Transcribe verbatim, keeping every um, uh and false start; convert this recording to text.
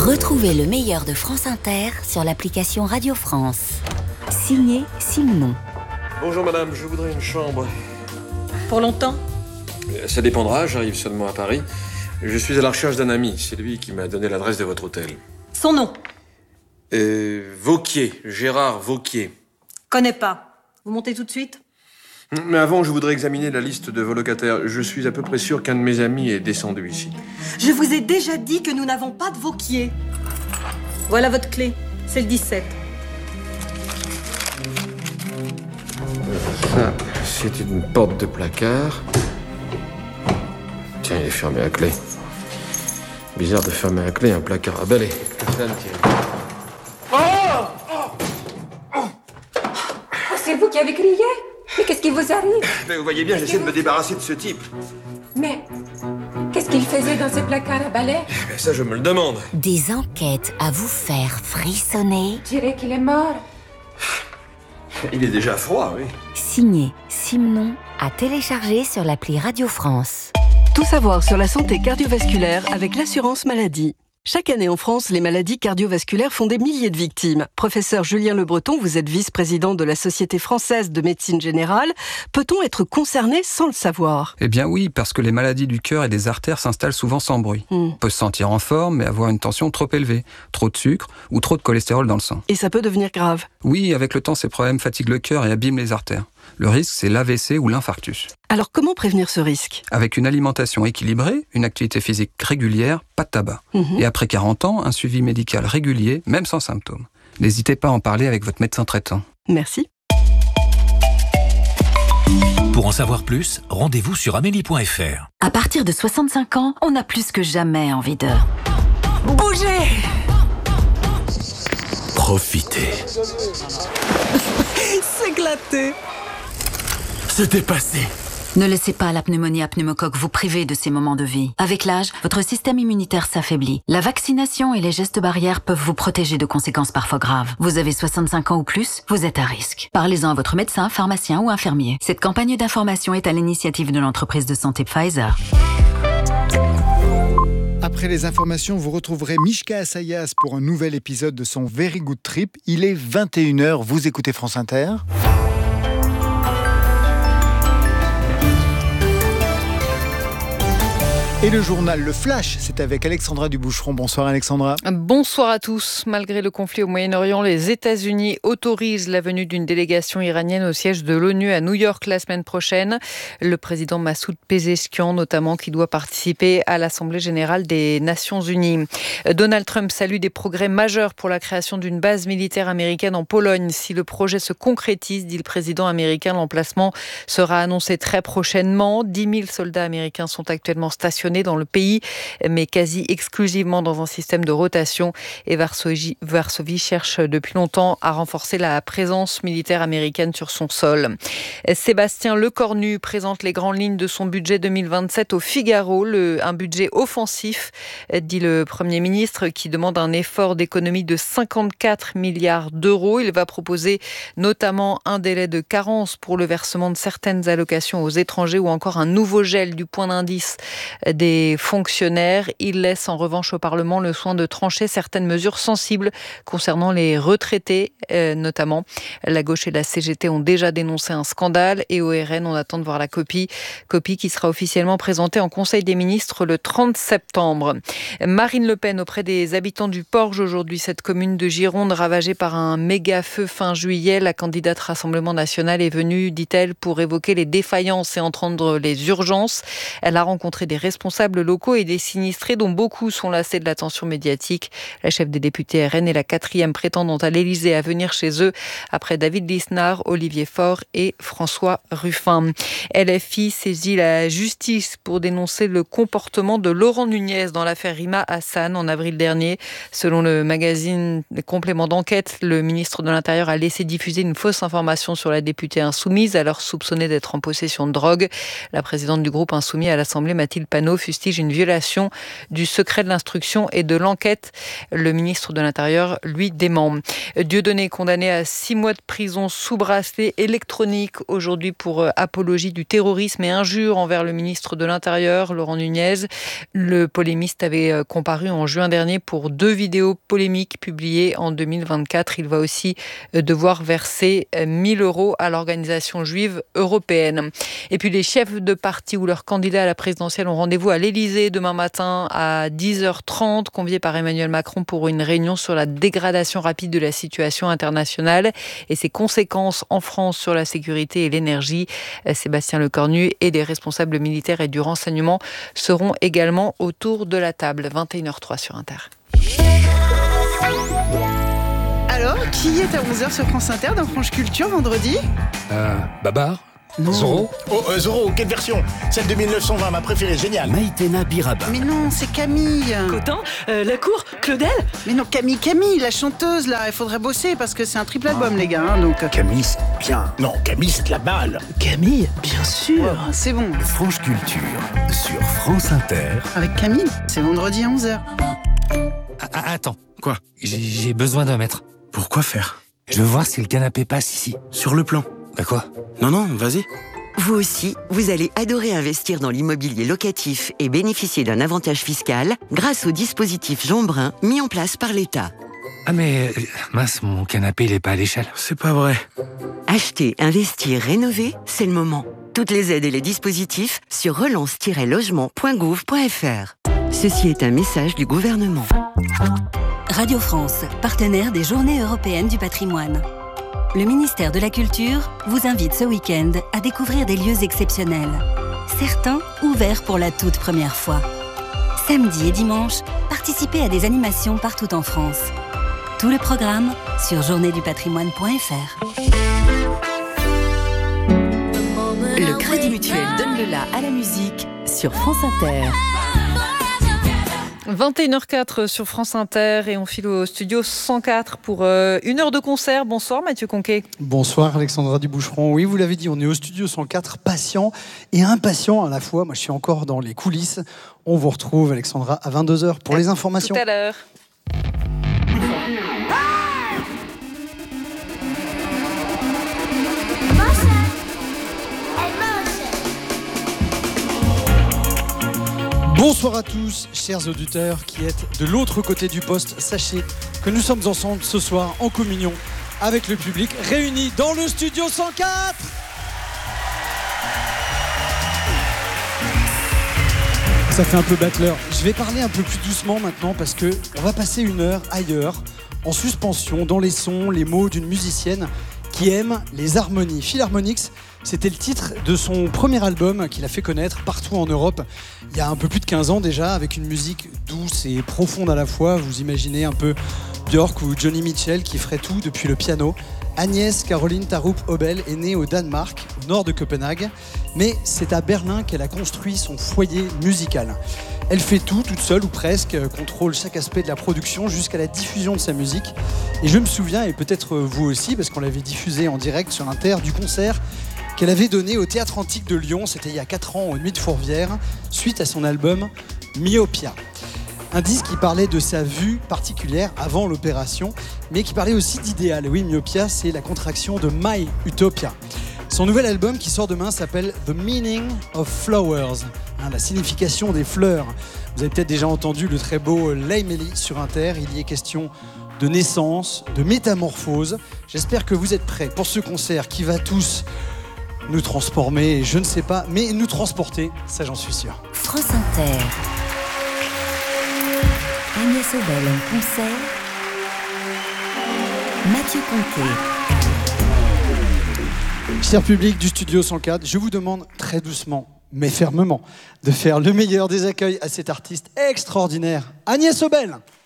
Retrouvez le meilleur de France Inter sur l'application Radio France. Signé Simon. Bonjour madame, je voudrais une chambre. Pour longtemps ? Ça dépendra, j'arrive seulement à Paris. Je suis à la recherche d'un ami, c'est lui qui m'a donné l'adresse de votre hôtel. Son nom ? Euh, Vauquier, Gérard Vauquier. Connais pas. Vous montez tout de suite ? Mais avant, je voudrais examiner la liste de vos locataires. Je suis à peu près sûr qu'un de mes amis est descendu ici. Je vous ai déjà dit que nous n'avons pas de Vauquier. Voilà votre clé, c'est le dix-sept. Ça, c'est une porte de placard. Tiens, il est fermé à clé. Bizarre de fermer à clé un placard à balai. Que ça ne tient. C'est vous qui avez crié ? Mais qu'est-ce qui vous arrive ? Mais vous voyez bien, j'essaie de me débarrasser de ce type. Mais qu'est-ce qu'il faisait dans ces placards à balai ? Mais ça, je me le demande. Des enquêtes à vous faire frissonner. Je dirais qu'il est mort. Il est déjà froid, oui. Signé Simon, à télécharger sur l'appli Radio France. Tout savoir sur la santé cardiovasculaire avec l'assurance maladie. Chaque année en France, les maladies cardiovasculaires font des milliers de victimes. Professeur Julien Le Breton, vous êtes vice-président de la Société française de médecine générale. Peut-on être concerné sans le savoir ? Eh bien oui, parce que les maladies du cœur et des artères s'installent souvent sans bruit. Mm. On peut se sentir en forme, mais avoir une tension trop élevée, trop de sucre ou trop de cholestérol dans le sang. Et ça peut devenir grave ? Oui, avec le temps, ces problèmes fatiguent le cœur et abîment les artères. Le risque, c'est l'A V C ou l'infarctus. Alors comment prévenir ce risque ? Avec une alimentation équilibrée, une activité physique régulière, pas de tabac. Mmh. Et après quarante ans, un suivi médical régulier, même sans symptômes. N'hésitez pas à en parler avec votre médecin traitant. Merci. Pour en savoir plus, rendez-vous sur amélie point f r. À partir de soixante-cinq ans, on a plus que jamais envie de bouger. Profitez. S'éclater. Se dépasser. Ne laissez pas la pneumonie à pneumocoque vous priver de ces moments de vie. Avec l'âge, votre système immunitaire s'affaiblit. La vaccination et les gestes barrières peuvent vous protéger de conséquences parfois graves. Vous avez soixante-cinq ans ou plus, vous êtes à risque. Parlez-en à votre médecin, pharmacien ou infirmier. Cette campagne d'information est à l'initiative de l'entreprise de santé Pfizer. Après les informations, vous retrouverez Mishka Assayas pour un nouvel épisode de son Very Good Trip. Il est vingt et une heures, vous écoutez France Inter. Et le journal Le Flash, c'est avec Alexandra Duboucheron. Bonsoir Alexandra. Bonsoir à tous. Malgré le conflit au Moyen-Orient, les États-Unis autorisent la venue d'une délégation iranienne au siège de l'ONU à New York la semaine prochaine. Le président Massoud Pezeshkian, notamment, qui doit participer à l'Assemblée générale des Nations unies. Donald Trump salue des progrès majeurs pour la création d'une base militaire américaine en Pologne. Si le projet se concrétise, dit le président américain, l'emplacement sera annoncé très prochainement. dix mille soldats américains sont actuellement stationnés dans le pays, mais quasi exclusivement dans un système de rotation. Et Varsovie, Varsovie cherche depuis longtemps à renforcer la présence militaire américaine sur son sol. Sébastien Lecornu présente les grandes lignes de son budget deux mille vingt-sept au Figaro, le, un budget offensif, dit le Premier ministre, qui demande un effort d'économie de cinquante-quatre milliards d'euros. Il va proposer notamment un délai de carence pour le versement de certaines allocations aux étrangers ou encore un nouveau gel du point d'indice des fonctionnaires. Il laisse en revanche au Parlement le soin de trancher certaines mesures sensibles concernant les retraités, euh, notamment. La gauche et la C G T ont déjà dénoncé un scandale et au R N, on attend de voir la copie, copie qui sera officiellement présentée en Conseil des ministres le trente septembre. Marine Le Pen auprès des habitants du Porge aujourd'hui, cette commune de Gironde ravagée par un méga feu fin juillet. La candidate Rassemblement National est venue, dit-elle, pour évoquer les défaillances et entendre les urgences. Elle a rencontré des responsables locaux et des sinistrés dont beaucoup sont lassés de l'attention médiatique. La chef des députés R N est la quatrième prétendante à l'Élysée à venir chez eux après David Lisnard, Olivier Faure et François Ruffin. L F I saisit la justice pour dénoncer le comportement de Laurent Nunez dans l'affaire Rima Hassan en avril dernier. Selon le magazine Complément d'enquête, le ministre de l'Intérieur a laissé diffuser une fausse information sur la députée insoumise, alors soupçonnée d'être en possession de drogue. La présidente du groupe insoumis à l'Assemblée, Mathilde Panot, fustige une violation du secret de l'instruction et de l'enquête. Le ministre de l'Intérieur, lui, dément. Dieudonné est condamné à six mois de prison sous bracelet électronique aujourd'hui pour apologie du terrorisme et injure envers le ministre de l'Intérieur, Laurent Nunez. Le polémiste avait comparu en juin dernier pour deux vidéos polémiques publiées en deux mille vingt-quatre. Il va aussi devoir verser mille euros à l'organisation juive européenne. Et puis les chefs de parti ou leurs candidats à la présidentielle ont rendez-vous à l'Élysée demain matin à dix heures trente, conviés par Emmanuel Macron pour une réunion sur la dégradation rapide de la situation internationale et ses conséquences en France sur la sécurité et l'énergie. Sébastien Lecornu et des responsables militaires et du renseignement seront également autour de la table. vingt et une heures zéro trois sur Inter. Alors, qui est à onze heures sur France Inter dans Franche Culture vendredi ? Euh, Babar ? Non. Zorro ? Oh, euh, Zorro, quelle version ? Celle de mille neuf cent vingt, ma préférée, géniale. Maïtena Biraba. Mais non, c'est Camille. Cotin, euh, La Cour, Claudel ? Mais non, Camille, Camille, la chanteuse, là. Il faudrait bosser parce que c'est un triple album, les gars. Hein, donc... Camille, c'est bien. Non, Camille, c'est de la balle. Camille, bien sûr. Ouais, c'est bon. Franche Culture, sur France Inter. Avec Camille, c'est vendredi à onze heures. Ah, attends. Quoi ? J'ai besoin d'un mètre. Pourquoi faire ? Je veux voir si le canapé passe ici. Sur le plan. Bah quoi ? Non, non, vas-y. Vous aussi, vous allez adorer investir dans l'immobilier locatif et bénéficier d'un avantage fiscal grâce au dispositif Jean Brun mis en place par l'État. Ah mais, mince, mon canapé, il est pas à l'échelle. C'est pas vrai. Acheter, investir, rénover, c'est le moment. Toutes les aides et les dispositifs sur relance tiret logement point gouv point f r. Ceci est un message du gouvernement. Radio France, partenaire des Journées européennes du patrimoine. Le ministère de la Culture vous invite ce week-end à découvrir des lieux exceptionnels. Certains ouverts pour la toute première fois. Samedi et dimanche, participez à des animations partout en France. Tout le programme sur journée du patrimoine point f r. Le Crédit Mutuel donne le la à la musique sur France Inter. vingt et une heures zéro quatre sur France Inter et on file au studio cent quatre pour euh, une heure de concert. Bonsoir Mathieu Conquet. Bonsoir Alexandra Duboucheron. Oui, vous l'avez dit, on est au studio cent quatre, patient et impatient à la fois. Moi, je suis encore dans les coulisses. On vous retrouve, Alexandra, à vingt-deux heures pour à les informations. Tout à l'heure. Bonsoir à tous, chers auditeurs qui êtes de l'autre côté du poste. Sachez que nous sommes ensemble ce soir en communion avec le public réuni dans le studio cent quatre. Ça fait un peu battleur. Je vais parler un peu plus doucement maintenant parce que on va passer une heure ailleurs, en suspension, dans les sons, les mots d'une musicienne qui aime les harmonies. Philharmonix, c'était le titre de son premier album qu'il a fait connaître partout en Europe il y a un peu plus de quinze ans déjà, avec une musique douce et profonde à la fois. Vous imaginez un peu Björk ou Johnny Mitchell qui ferait tout depuis le piano. Agnès Caroline Tarup-Obel est née au Danemark, au nord de Copenhague, mais c'est à Berlin qu'elle a construit son foyer musical. Elle fait tout, toute seule ou presque, contrôle chaque aspect de la production jusqu'à la diffusion de sa musique. Et je me souviens, et peut-être vous aussi, parce qu'on l'avait diffusé en direct sur Inter, du concert qu'elle avait donné au Théâtre Antique de Lyon, c'était il y a quatre ans, aux Nuits de Fourvière, suite à son album Myopia. Un disque qui parlait de sa vue particulière avant l'opération, mais qui parlait aussi d'idéal. Oui, Myopia, c'est la contraction de My Utopia. Son nouvel album qui sort demain s'appelle The Meaning of Flowers, hein, la signification des fleurs. Vous avez peut-être déjà entendu le très beau Laimeli sur Inter. Il y est question de naissance, de métamorphose. J'espère que vous êtes prêts pour ce concert qui va tous nous transformer, je ne sais pas, mais nous transporter, ça j'en suis sûr. France Inter. Agnès Obel en concert. Mathieu Conquet. Cher public du studio cent quatre, je vous demande très doucement, mais fermement, de faire le meilleur des accueils à cet artiste extraordinaire, Agnès Obel.